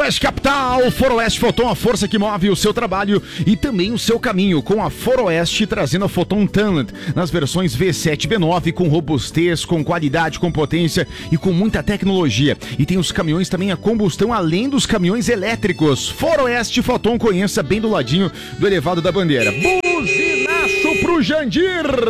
Foroeste Capital, Foroeste Photon, a força que move o seu trabalho e também o seu caminho, com a Foroeste trazendo a Photon Talent nas versões V7 e V9, com robustez, com qualidade, com potência e com muita tecnologia. E tem os caminhões também a combustão, além dos caminhões elétricos. Foroeste Photon, conheça bem do ladinho do elevado da bandeira. Buzinaço pro Jandir!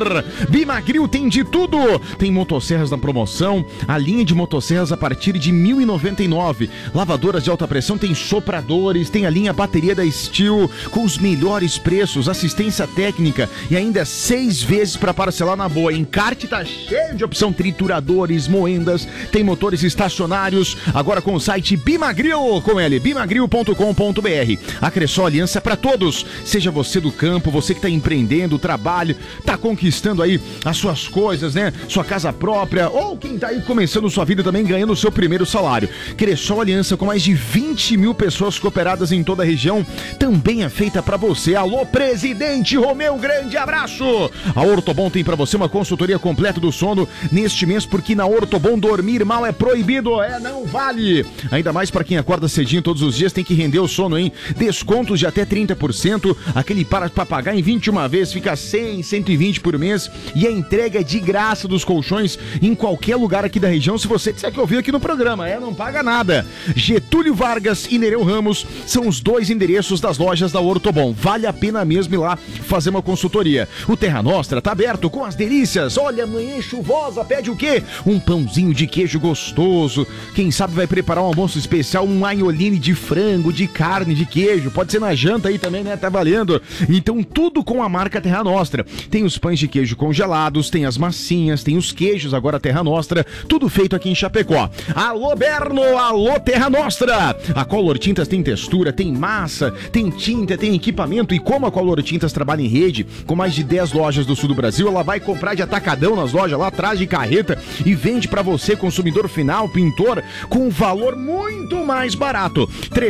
Bimagril tem de tudo. Tem motosserras na promoção, a linha de motosserras a partir de R$ 1.099. Lavadoras de alta pressão, tem sopradores, tem a linha bateria da Steel com os melhores preços, assistência técnica e ainda 6 vezes para parcelar na boa. Encarte tá cheio de opção, trituradores, moendas, tem motores estacionários, agora com o site Bimagril, com ele, bimagril.com.br. A Cressol Aliança é para todos, seja você do campo, você que tá empreendendo, trabalho, tá conquistando aí as suas coisas, né? Sua casa própria, ou quem tá aí começando sua vida também, ganhando o seu primeiro salário. Cressol Aliança, com mais de 20 mil pessoas cooperadas em toda a região, também é feita pra você. Alô, presidente Romeu, grande abraço! A Ortobon tem pra você uma consultoria completa do sono neste mês, porque na Ortobon dormir mal é proibido, não vale! Ainda mais pra quem acorda cedinho todos os dias, tem que render o sono, hein? Descontos de até 30%, aquele para pagar em 21 vezes, fica 100, 120 por mês, e a entrega é de graça dos colchões em qualquer lugar aqui da região, se você disser que ouviu aqui no programa, não paga nada. Getúlio Vargas e Nereu Ramos são os dois endereços das lojas da Ortobon. Vale a pena mesmo ir lá fazer uma consultoria. O Terra Nostra tá aberto com as delícias. Olha, amanhã chuvosa, pede o quê? Um pãozinho de queijo gostoso. Quem sabe vai preparar um almoço especial, um agnolini de frango, de carne, de queijo. Pode ser na janta aí também, né? Tá valendo. Então tudo com a marca Terra Nostra. Tem os pães de queijo congelados, tem as massinhas, tem os queijos agora Terra Nostra. Tudo feito aqui em Chapecó. Alô, Berno! Alô, Terra Nostra! A Color Tintas tem textura, tem massa, tem tinta, tem equipamento, e como a Color Tintas trabalha em rede, com mais de 10 lojas do sul do Brasil, ela vai comprar de atacadão nas lojas, lá atrás de carreta, e vende pra você, consumidor final, pintor, com um valor muito mais barato.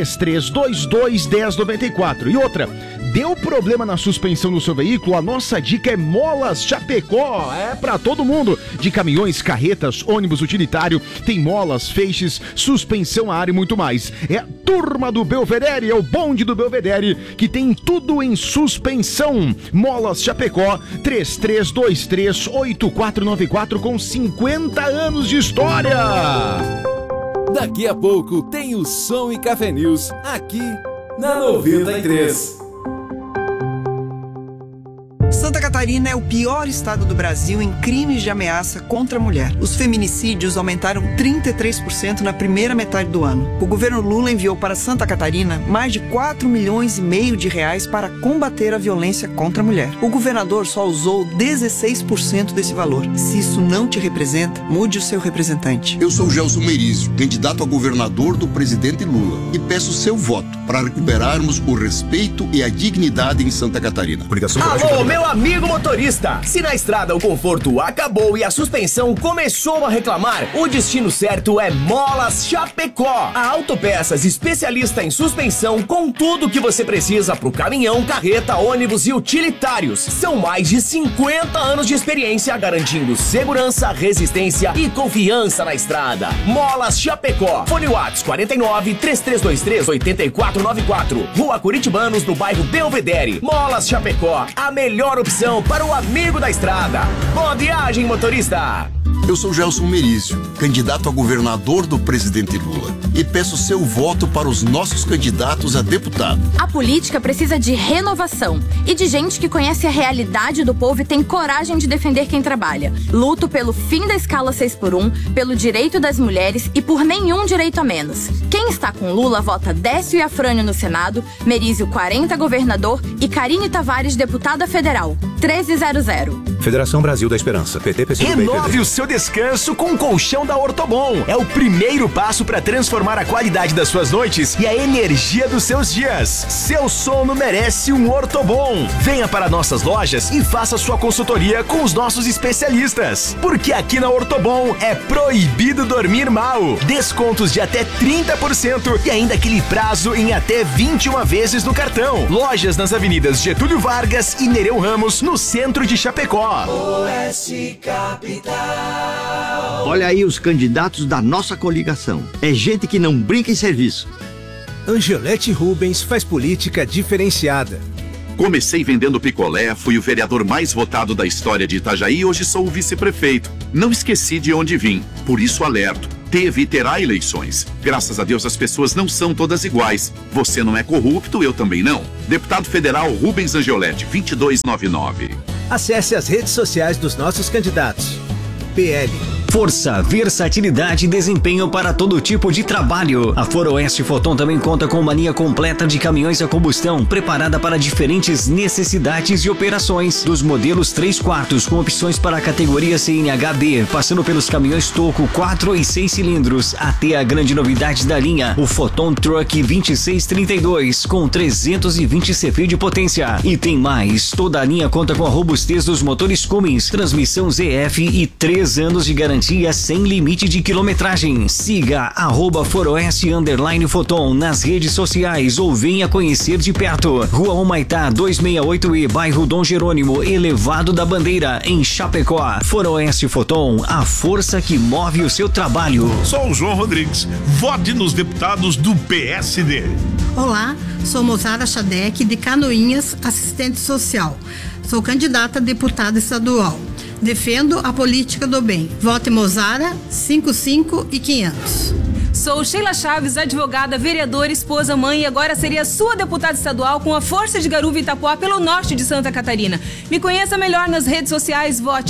3322-1094. E outra, deu problema na suspensão do seu veículo? A nossa dica é Molas Chapecó. É pra todo mundo. De caminhões, carretas, ônibus utilitário, tem molas, feixes, suspensão a ar e muito mais. É a turma do Belvedere, é o bonde do Belvedere, que tem tudo em suspensão. Molas Chapecó, 3323-8494, com 50 anos de história. Daqui a pouco tem o Som e Café News, aqui na 93. Santa Catarina é o pior estado do Brasil em crimes de ameaça contra a mulher. Os feminicídios aumentaram 33% na primeira metade do ano. O governo Lula enviou para Santa Catarina mais de 4,5 milhões de reais para combater a violência contra a mulher. O governador só usou 16% desse valor. Se isso não te representa, mude o seu representante. Eu sou Gelson Merizio, candidato a governador do presidente Lula, e peço seu voto para recuperarmos o respeito e a dignidade em Santa Catarina. Alô, meu amigo motorista! Se na estrada o conforto acabou e a suspensão começou a reclamar, o destino certo é Molas Chapecó. A Autopeças, especialista em suspensão, com tudo que você precisa pro caminhão, carreta, ônibus e utilitários. São mais de 50 anos de experiência, garantindo segurança, resistência e confiança na estrada. Molas Chapecó. Fone WhatsApp 49-3323-8494. Rua Curitibanos, no bairro Belvedere. Molas Chapecó, a melhor opção para o amigo da estrada. Boa viagem, motorista! Eu sou Gelson Merizio, candidato a governador do presidente Lula, e peço seu voto para os nossos candidatos a deputado. A política precisa de renovação e de gente que conhece a realidade do povo e tem coragem de defender quem trabalha. Luto pelo fim da escala 6x1, pelo direito das mulheres e por nenhum direito a menos. Quem está com Lula vota Décio e Afrânio no Senado, Merizio 40 governador e Karine Tavares deputada federal. 1300. Federação Brasil da Esperança, PT, PCdoB e Renove PD. o seu descanso com o colchão da Ortobon. É o primeiro passo para transformar a qualidade das suas noites e a energia dos seus dias. Seu sono merece um Ortobon. Venha para nossas lojas e faça sua consultoria com os nossos especialistas. Porque aqui na Ortobon é proibido dormir mal. Descontos de até 30% e ainda aquele prazo em até 21 vezes no cartão. Lojas nas avenidas Getúlio Vargas e Nereu Ramos, no centro de Chapecó. Oeste Capital. Olha aí os candidatos da nossa coligação. É gente que não brinca em serviço. Angelete Rubens faz política diferenciada. Comecei vendendo picolé, fui o vereador mais votado da história de Itajaí e hoje sou o vice-prefeito. Não esqueci de onde vim, por isso alerto. Teve e terá eleições. Graças a Deus as pessoas não são todas iguais. Você não é corrupto, eu também não. Deputado Federal Rubens Angelete, 2299. Acesse as redes sociais dos nossos candidatos. PL. Força, versatilidade e desempenho para todo tipo de trabalho. A Foroeste Foton também conta com uma linha completa de caminhões a combustão, preparada para diferentes necessidades e operações. Dos modelos 3/4 com opções para a categoria CNH-D, passando pelos caminhões Toco 4 e 6 cilindros, até a grande novidade da linha, o Foton Truck 2632, com 320 CV de potência. E tem mais, toda a linha conta com a robustez dos motores Cummins, transmissão ZF e 3 anos de garantia sem limite de quilometragem. Siga @Foroeste_Foton nas redes sociais ou venha conhecer de perto. Rua Humaitá 268E, bairro Dom Jerônimo, Elevado da Bandeira, em Chapecó. Foroeste Foton, a força que move o seu trabalho. Sou o João Rodrigues. Vote nos deputados do PSD. Olá, sou Mozara Chadec, de Canoinhas, assistente social. Sou candidata a deputada estadual. Defendo a política do bem. Vote Mozara, 55 e 500. Sou Sheila Chaves, advogada, vereadora, esposa, mãe e agora seria sua deputada estadual com a força de Garuva e Itapuá pelo norte de Santa Catarina. Me conheça melhor nas redes sociais, vote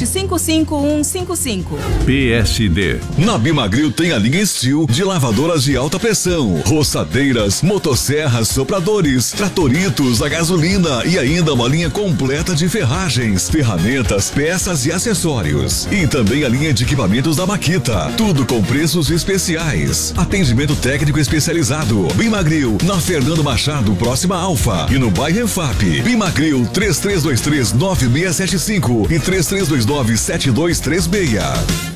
55155. PSD. Na Bimagril tem a linha Steel de lavadoras de alta pressão, roçadeiras, motosserras, sopradores, tratoritos, a gasolina e ainda uma linha completa de ferragens, ferramentas, peças e acessórios. E também a linha de equipamentos da Makita. Tudo com preços especiais. Atendimento técnico especializado. Bimagril, na Fernando Machado, próxima a Alfa. E no bairro EFAP. Bimagril 3323-9675 e 3329-7236.